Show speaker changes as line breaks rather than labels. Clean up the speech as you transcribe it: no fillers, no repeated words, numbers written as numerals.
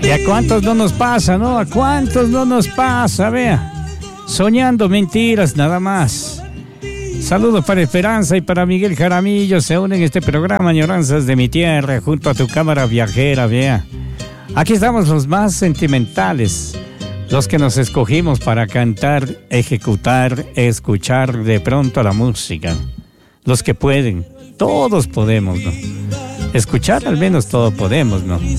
¿Y a cuántos no nos pasa, no? ¿A cuántos no nos pasa? Vea, soñando mentiras nada más. Saludos para Esperanza y para Miguel Jaramillo. Se unen en este programa Añoranzas de mi tierra junto a tu cámara viajera, vea. Aquí estamos los más sentimentales, los que nos escogimos para cantar, ejecutar, escuchar de pronto la música. Los que pueden, todos podemos, ¿no? Escuchar al menos todos podemos, ¿no?